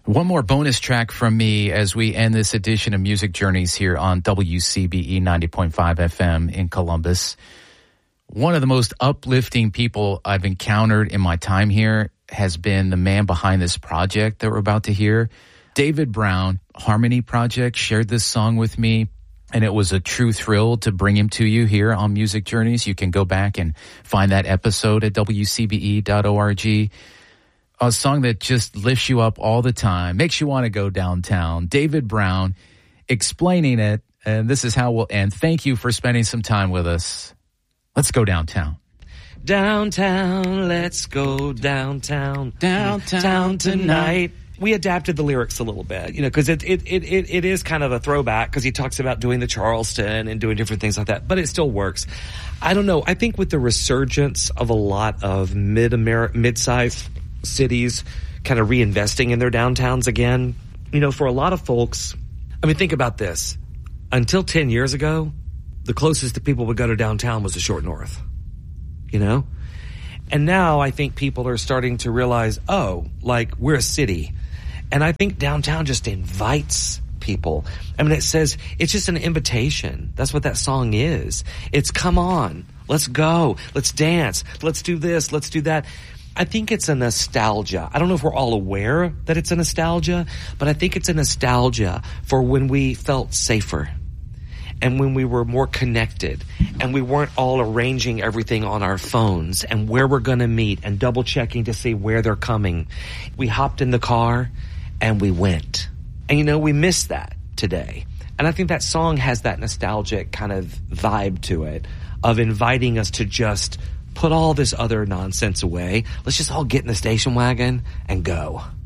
One more bonus track from me as we end this edition of Music Journeys here on WCBE 90.5 FM in Columbus. One of the most uplifting people I've encountered in my time here has been the man behind this project that we're about to hear. David Brown, Harmony Project, shared this song with me, and it was a true thrill to bring him to you here on Music Journeys. You can go back and find that episode at WCBE.org. A song that just lifts you up all the time, makes you want to go downtown. David Brown explaining it, and this is how we'll end. Thank you for spending some time with us. Let's go downtown. Downtown, let's go downtown. Downtown tonight. We adapted the lyrics a little bit, because it is kind of a throwback, because he talks about doing the Charleston and doing different things like that, but it still works. I don't know. I think with the resurgence of a lot of mid-sized cities kind of reinvesting in their downtowns again, for a lot of folks, think about this. Until 10 years ago, the closest that people would go to downtown was the short north, And now I think people are starting to realize, we're a city. And I think downtown just invites people. It says, it's just an invitation. That's what that song is. It's come on, let's go, let's dance, let's do this, let's do that. I think it's a nostalgia. I don't know if we're all aware that it's a nostalgia, but I think it's a nostalgia for when we felt safer and when we were more connected and we weren't all arranging everything on our phones and where we're going to meet and double checking to see where they're coming. We hopped in the car and we went. And we miss that today. And I think that song has that nostalgic kind of vibe to it of inviting us to just put all this other nonsense away. Let's just all get in the station wagon and go.